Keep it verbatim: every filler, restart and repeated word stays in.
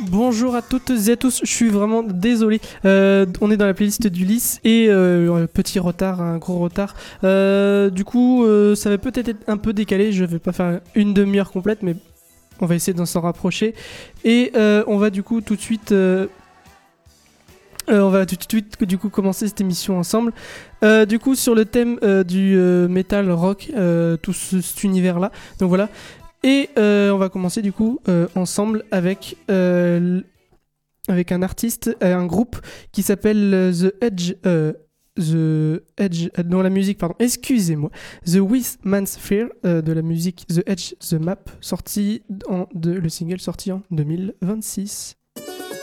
bonjour à toutes et à tous, je suis vraiment désolé. Euh, on est dans la playlist d'Ulysse et euh, petit retard, un gros retard. Euh, du coup, euh, ça va peut-être être un peu décalé, je vais pas faire une demi-heure complète, mais on va essayer d'en s'en rapprocher. Et euh, on va du coup tout de suite... Euh, Euh, on va tout de suite du coup commencer cette émission ensemble. Euh, du coup sur le thème euh, du euh, metal rock, euh, tout ce, cet univers là. Donc voilà. Et euh, on va commencer du coup euh, ensemble avec euh, avec un artiste, euh, un groupe qui s'appelle euh, The Edge. Euh, The Edge, euh, dans la musique, pardon, excusez-moi, The With Man's Fear, euh, de la musique The Edge, The Map, sorti en, de, le single sorti en deux mille vingt-six.